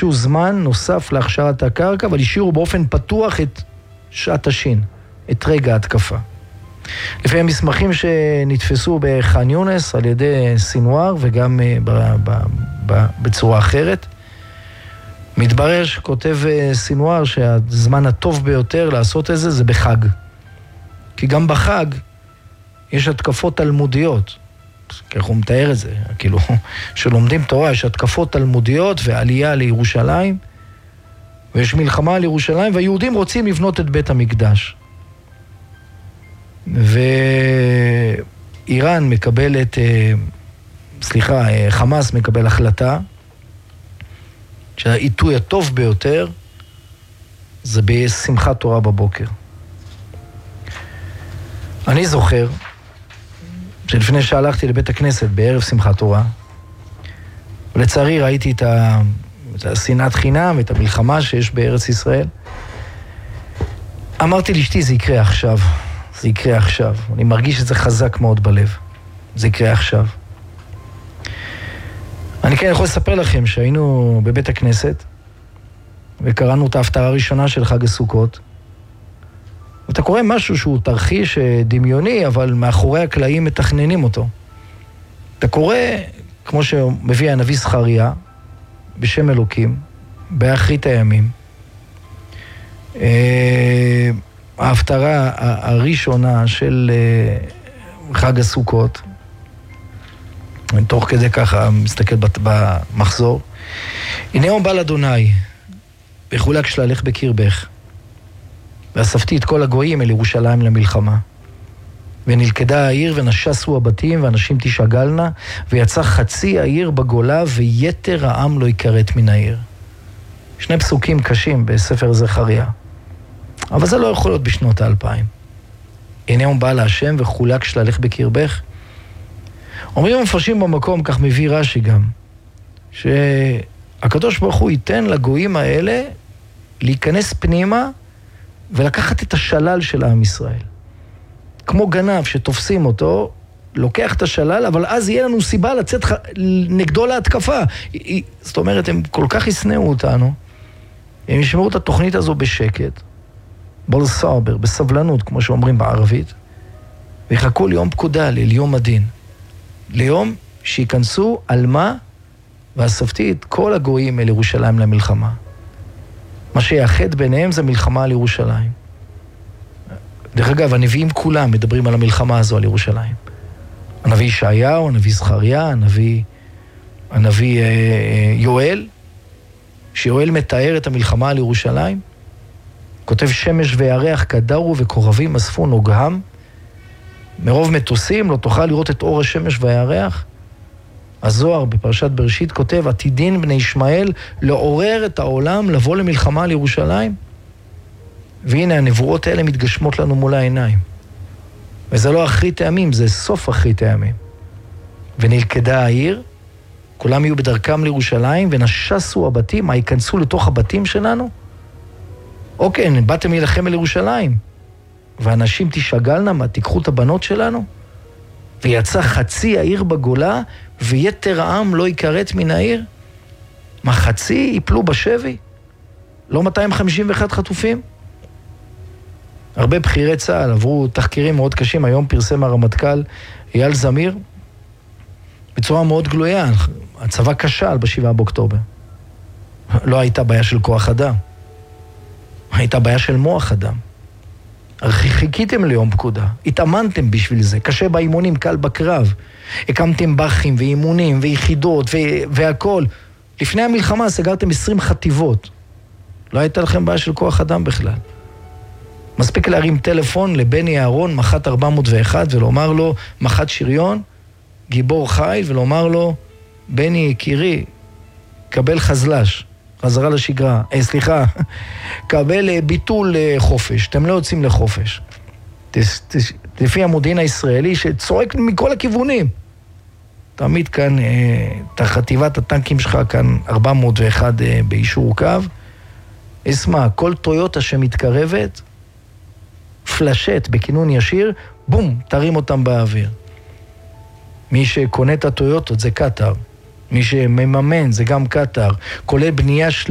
ביקשו זמן נוסף להכשרת הקרקע, אבל השאירו באופן פתוח את שעת השין, את רגע ההתקפה. לפי המסמכים שנתפסו בח'אן יונס על ידי סינואר וגם בצורה אחרת, מתברר שכותב סינואר שהזמן הטוב ביותר לעשות את זה זה בחג. כי גם בחג יש התקפות תלמודיות, כך הוא מתאר את זה, כאילו שלומדים תורה, יש התקפות תלמודיות ועלייה לירושלים, ויש מלחמה על ירושלים, והיהודים רוצים לבנות את בית המקדש. ואיראן מקבלת, חמאס מקבל החלטה, שהעיתוי הטוב ביותר זה בשמחת תורה בבוקר. אני זוכר שלפני שהלכתי לבית הכנסת בערב שמחת תורה, ולצערי ראיתי את השנאת חינם, את המלחמה שיש בארץ ישראל, אמרתי לאשתי, זה יקרה עכשיו. זה יקרה עכשיו. אני מרגיש את זה חזק מאוד בלב. זה יקרה עכשיו. אני כן יכול לספר לכם שהיינו בבית הכנסת, וקראנו את ההפטרה הראשונה של חג הסוכות, ואתה קורא משהו שהוא תרחיש דמיוני, אבל מאחורי הקלעים מתכננים אותו. אתה קורא, כמו שמביא הנביא זכריה, בשם אלוקים, באחרית הימים, ההפטרה הראשונה של חג הסוכות, אני תוך כדי ככה מסתכל במחזור, הנה יום בא לאדוני, וחולק שללך בקרבך, ואספתי את כל הגויים אל ירושלים למלחמה. ונלכדה העיר ונשסו הבתים ואנשים תשאגלנה, ויצא חצי העיר בגולה ויתר העם לא יקראת מן העיר. שני פסוקים קשים בספר זכריה. אבל זה לא יכול להיות בשנות ה-2000. הנה הוא בא להשם וחולק שללך בקרבך. אומרים המפרשים במקום, כך מביא רש"י גם, שהקדוש ברוך הוא ייתן לגויים האלה להיכנס פנימה ולקחת את השלל של עם ישראל. כמו גנב שתופסים אותו, לוקח את השלל, אבל אז יהיה לנו סיבה לצאת נגדו להתקפה. זאת אומרת, הם כל כך ישנאו אותנו, הם ישמעו את התוכנית הזו בשקט, בלסבר, בסבלנות, כמו שאומרים בערבית, ויחכו ליום פקודה, ליום הדין. ליום שיכנסו על מה, ואספתי את כל הגויים אל ירושלים למלחמה. מה שיאחד ביניהם זה מלחמה על ירושלים. דרך אגב, הנביאים כולם מדברים על המלחמה הזו על ירושלים. הנביא ישעיהו, הנביא זכריה, הנביא יואל, שיואל מתאר את המלחמה על ירושלים, כותב שמש וירח קדרו וכוכבים אספו נוגהם, מרוב מטוסים לא תוכל לראות את אור השמש והירח. הזוהר בפרשת בראשית כותב, עתידין בני ישמעאל לעורר את העולם לבוא למלחמה על ירושלים. והנה הנבואות האלה מתגשמות לנו מול העיניים. וזה לא אחרית הימים, זה סוף אחרית הימים. ונלכדה העיר, כולם יהיו בדרכם לירושלים, ונשסו הבתים, מה ייכנסו לתוך הבתים שלנו? אוקיי, באתם להילחם אל ירושלים, ואנשים תשאגלנה, מה, תיקחו את הבנות שלנו? ויצא חצי העיר בגולה, ויתר העם לא יקראת מן העיר? מה, חצי ייפלו בשבי? לא 251 חטופים? הרבה בחירי צה"ל עברו תחקירים מאוד קשים, היום פרסם הרמטכ"ל אייל זמיר, בצורה מאוד גלויה, הצבא כשל ב7 באוקטובר. לא הייתה בעיה של כוח אדם, הייתה בעיה של מוח אדם. חיכיתם ליום פקודה, התאמנתם בשביל זה, קשה באימונים, קל בקרב, הקמתם בחים ואימונים ויחידות והכל. לפני המלחמה סגרתם 20 חטיבות, לא הייתה לכם בעיה של כוח אדם בכלל. מספיק להרים טלפון לבני אהרון, מח"ט 401, ולומר לו, מח"ט שריון, גיבור חי, ולומר לו, בני יקירי, קבל חזלש, חזרה לשגרה, קבל ביטול חופש, אתם לא יוצאים לחופש. לפי המודיעין הישראלי שצורק מכל הכיוונים. תמיד כאן, את חטיבת הטנקים שלך כאן 401 באישור קו, אסמה, כל טויוטה שמתקרבת, פלשט בכינון ישיר, בום, תרים אותם באוויר. מי שקונה את הטויוטות זה קטר, מי שמממן זה גם קטר, כולל בנייה